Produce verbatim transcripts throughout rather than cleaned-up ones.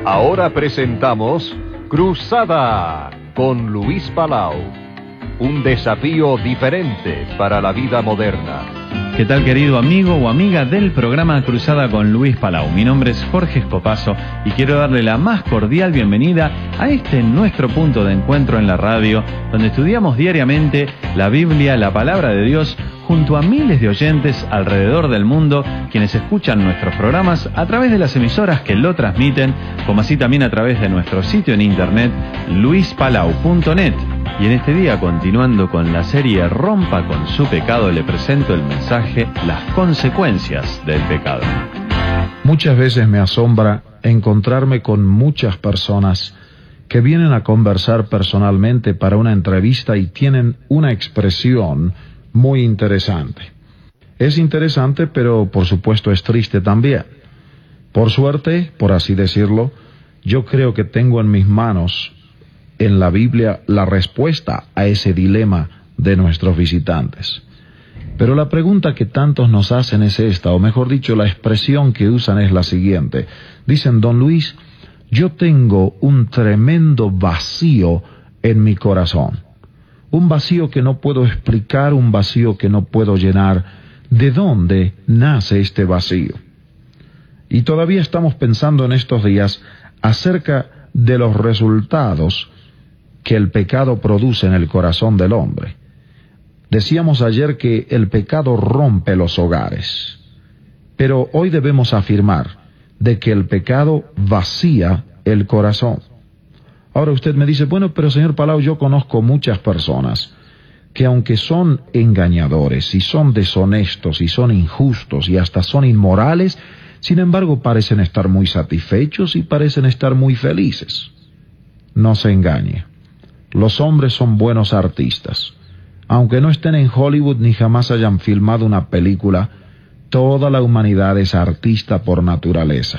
Ahora presentamos Cruzada con Luis Palau. Un desafío diferente para la vida moderna. ¿Qué tal, querido amigo o amiga del programa Cruzada con Luis Palau? Mi nombre es Jorge Escopazo y quiero darle la más cordial bienvenida a este nuestro punto de encuentro en la radio, donde estudiamos diariamente la Biblia, la Palabra de Dios, junto a miles de oyentes alrededor del mundo, quienes escuchan nuestros programas a través de las emisoras que lo transmiten, como así también a través de nuestro sitio en internet, luis palau punto net. Y en este día, continuando con la serie Rompa con su pecado, le presento el mensaje Las consecuencias del pecado. Muchas veces me asombra encontrarme con muchas personas que vienen a conversar personalmente para una entrevista y tienen una expresión muy interesante. Es interesante, pero por supuesto es triste también. Por suerte, por así decirlo, yo creo que tengo en mis manos, en la Biblia, la respuesta a ese dilema de nuestros visitantes. Pero la pregunta que tantos nos hacen es esta, o mejor dicho, la expresión que usan es la siguiente. Dicen: don Luis, yo tengo un tremendo vacío en mi corazón. Un vacío que no puedo explicar, un vacío que no puedo llenar. ¿De dónde nace este vacío? Y todavía estamos pensando en estos días acerca de los resultados que el pecado produce en el corazón del hombre. Decíamos ayer que el pecado rompe los hogares, pero hoy debemos afirmar de que el pecado vacía el corazón. Ahora usted me dice: bueno, pero señor Palau, yo conozco muchas personas que aunque son engañadores y son deshonestos y son injustos y hasta son inmorales, sin embargo parecen estar muy satisfechos y parecen estar muy felices. No se engañe. Los hombres son buenos artistas. Aunque no estén en Hollywood ni jamás hayan filmado una película, toda la humanidad es artista por naturaleza.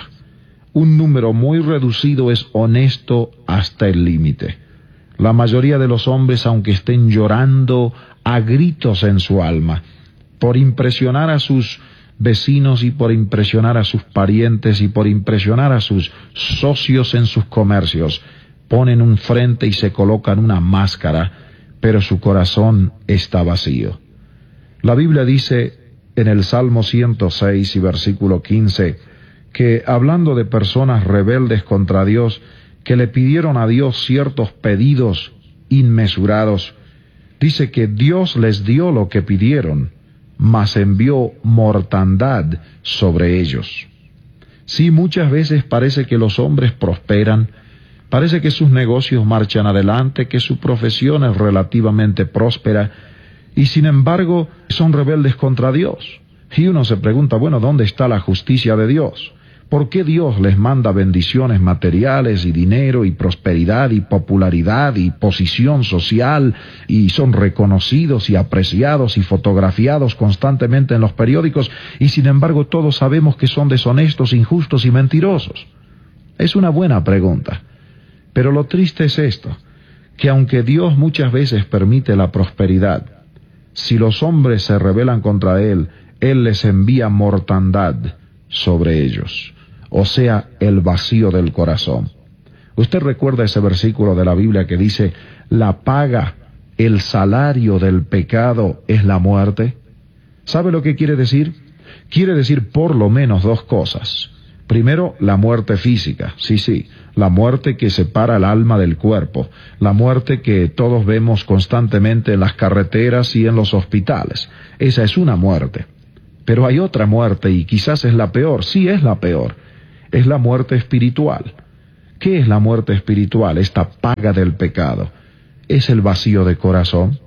Un número muy reducido es honesto hasta el límite. La mayoría de los hombres, aunque estén llorando a gritos en su alma, por impresionar a sus vecinos y por impresionar a sus parientes y por impresionar a sus socios en sus comercios, ponen un frente y se colocan una máscara, pero su corazón está vacío. La Biblia dice en el Salmo ciento seis y versículo quince, que hablando de personas rebeldes contra Dios, que le pidieron a Dios ciertos pedidos inmesurados, dice que Dios les dio lo que pidieron, mas envió mortandad sobre ellos. Sí, muchas veces parece que los hombres prosperan, parece que sus negocios marchan adelante, que su profesión es relativamente próspera, y sin embargo son rebeldes contra Dios. Y uno se pregunta: bueno, ¿dónde está la justicia de Dios? ¿Por qué Dios les manda bendiciones materiales y dinero y prosperidad y popularidad y posición social y son reconocidos y apreciados y fotografiados constantemente en los periódicos y sin embargo todos sabemos que son deshonestos, injustos y mentirosos? Es una buena pregunta. Pero lo triste es esto, que aunque Dios muchas veces permite la prosperidad, si los hombres se rebelan contra Él, Él les envía mortandad sobre ellos, o sea, el vacío del corazón. ¿Usted recuerda ese versículo de la Biblia que dice: la paga, el salario del pecado es la muerte? ¿Sabe lo que quiere decir? Quiere decir por lo menos dos cosas. Primero, la muerte física, sí, sí, la muerte que separa el alma del cuerpo, la muerte que todos vemos constantemente en las carreteras y en los hospitales. Esa es una muerte. Pero hay otra muerte, y quizás es la peor, sí es la peor, es la muerte espiritual. ¿Qué es la muerte espiritual? Esta paga del pecado. Es el vacío de corazón,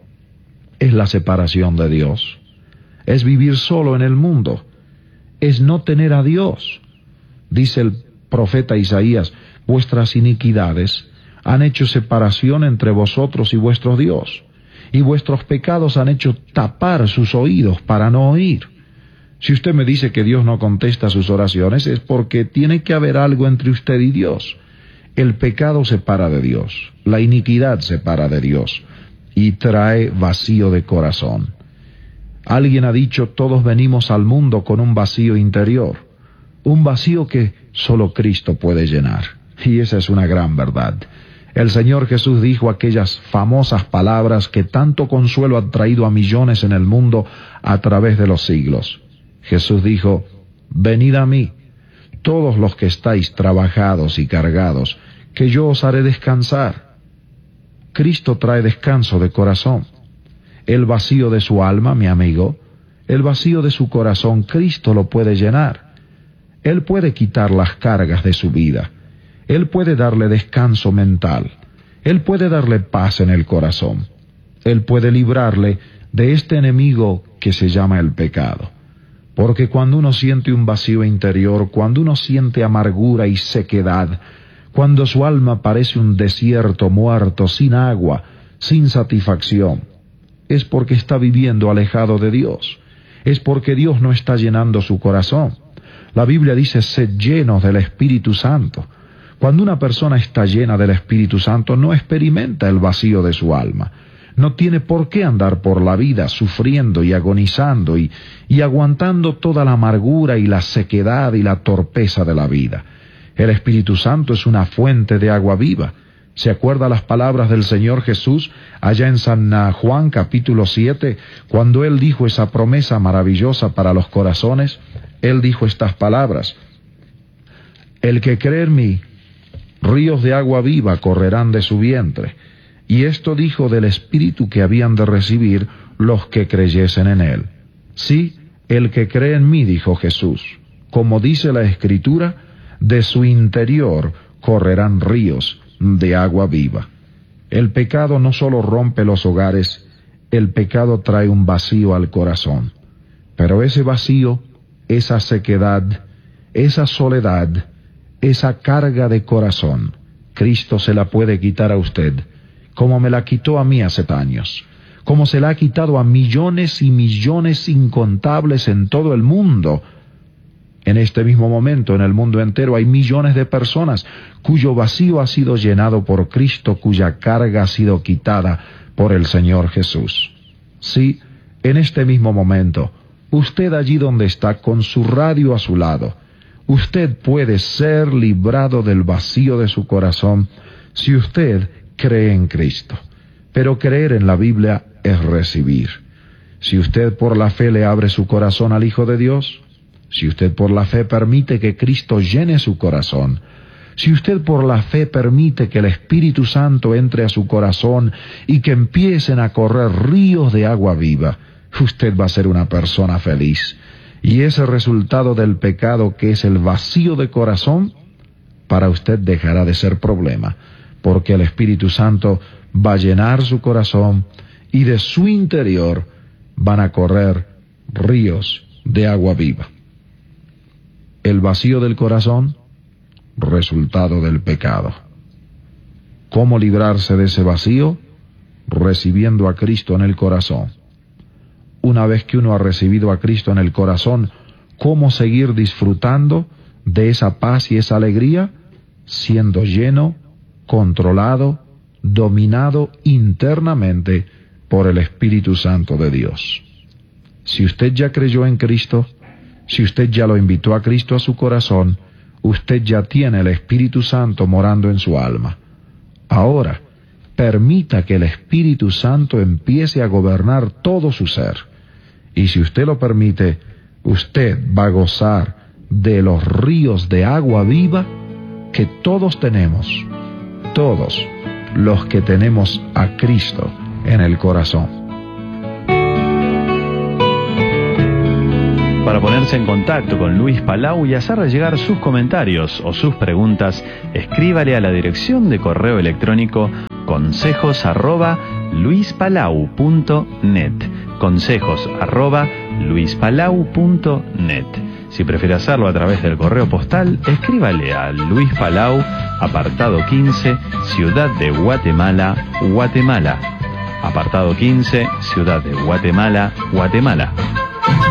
es la separación de Dios, es vivir solo en el mundo, es no tener a Dios. Dice el profeta Isaías: vuestras iniquidades han hecho separación entre vosotros y vuestro Dios, y vuestros pecados han hecho tapar sus oídos para no oír. Si usted me dice que Dios no contesta sus oraciones, es porque tiene que haber algo entre usted y Dios. El pecado separa de Dios, la iniquidad separa de Dios, y trae vacío de corazón. Alguien ha dicho: todos venimos al mundo con un vacío interior, un vacío que solo Cristo puede llenar. Y esa es una gran verdad. El Señor Jesús dijo aquellas famosas palabras que tanto consuelo han traído a millones en el mundo a través de los siglos. Jesús dijo: «Venid a mí, todos los que estáis trabajados y cargados, que yo os haré descansar». Cristo trae descanso de corazón. El vacío de su alma, mi amigo, el vacío de su corazón, Cristo lo puede llenar. Él puede quitar las cargas de su vida. Él puede darle descanso mental. Él puede darle paz en el corazón. Él puede librarle de este enemigo que se llama el pecado. Porque cuando uno siente un vacío interior, cuando uno siente amargura y sequedad, cuando su alma parece un desierto muerto, sin agua, sin satisfacción, es porque está viviendo alejado de Dios. Es porque Dios no está llenando su corazón. La Biblia dice: sed llenos del Espíritu Santo. Cuando una persona está llena del Espíritu Santo, no experimenta el vacío de su alma. No tiene por qué andar por la vida sufriendo y agonizando y, y aguantando toda la amargura y la sequedad y la torpeza de la vida. El Espíritu Santo es una fuente de agua viva. ¿Se acuerda las palabras del Señor Jesús allá en San Juan capítulo siete, cuando Él dijo esa promesa maravillosa para los corazones? Él dijo estas palabras: «El que cree en mí, ríos de agua viva correrán de su vientre». Y esto dijo del Espíritu que habían de recibir los que creyesen en Él. Sí, el que cree en mí, dijo Jesús, como dice la Escritura, de su interior correrán ríos de agua viva. El pecado no solo rompe los hogares, el pecado trae un vacío al corazón. Pero ese vacío, esa sequedad, esa soledad, esa carga de corazón, Cristo se la puede quitar a usted, como me la quitó a mí hace años, como se la ha quitado a millones y millones incontables en todo el mundo. En este mismo momento, en el mundo entero, hay millones de personas cuyo vacío ha sido llenado por Cristo, cuya carga ha sido quitada por el Señor Jesús. Sí, en este mismo momento, usted allí donde está, con su radio a su lado, usted puede ser librado del vacío de su corazón si usted cree en Cristo. Pero creer en la Biblia es recibir. Si usted por la fe le abre su corazón al Hijo de Dios, si usted por la fe permite que Cristo llene su corazón, si usted por la fe permite que el Espíritu Santo entre a su corazón y que empiecen a correr ríos de agua viva, usted va a ser una persona feliz. Y ese resultado del pecado, que es el vacío de corazón, para usted dejará de ser problema, porque el Espíritu Santo va a llenar su corazón y de su interior van a correr ríos de agua viva. El vacío del corazón, resultado del pecado. ¿Cómo librarse de ese vacío? Recibiendo a Cristo en el corazón. Una vez que uno ha recibido a Cristo en el corazón, ¿cómo seguir disfrutando de esa paz y esa alegría? Siendo lleno, controlado, dominado internamente por el Espíritu Santo de Dios. Si usted ya creyó en Cristo, si usted ya lo invitó a Cristo a su corazón, usted ya tiene el Espíritu Santo morando en su alma. Ahora, permita que el Espíritu Santo empiece a gobernar todo su ser. Y si usted lo permite, usted va a gozar de los ríos de agua viva que todos tenemos, todos los que tenemos a Cristo en el corazón. Para ponerse en contacto con Luis Palau y hacerle llegar sus comentarios o sus preguntas, escríbale a la dirección de correo electrónico consejos arroba luispalau punto net, consejos arroba luispalau punto net. Si prefiere hacerlo a través del correo postal, escríbale a Luis Palau, apartado quince, Ciudad de Guatemala, Guatemala. Apartado quince, Ciudad de Guatemala, Guatemala.